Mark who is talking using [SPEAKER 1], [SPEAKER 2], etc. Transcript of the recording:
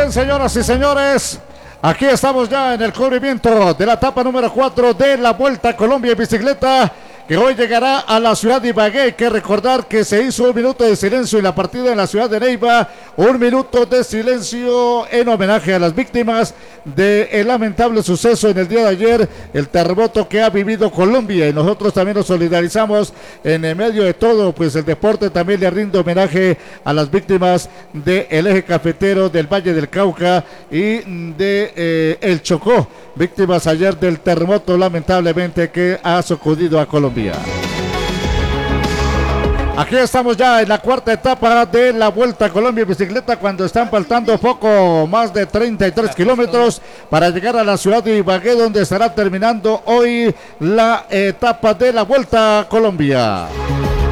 [SPEAKER 1] bien, señoras y señores, aquí estamos ya en el cubrimiento de la etapa número 4 de la Vuelta a Colombia en bicicleta, que hoy llegará a la ciudad de Ibagué. Hay que recordar que se hizo un minuto de silencio en la partida en la ciudad de Neiva, un minuto de silencio en homenaje a las víctimas del lamentable suceso en el día de ayer, el terremoto que ha vivido Colombia, y nosotros también nos solidarizamos en medio de todo, pues el deporte también le rinde homenaje a las víctimas del eje cafetero, del Valle del Cauca y de el Chocó, víctimas ayer del terremoto lamentablemente que ha sacudido a Colombia. Aquí estamos ya en la cuarta etapa de la Vuelta a Colombia en bicicleta, cuando están faltando poco más de 33 kilómetros para llegar a la ciudad de Ibagué, donde estará terminando hoy la etapa de la Vuelta a Colombia.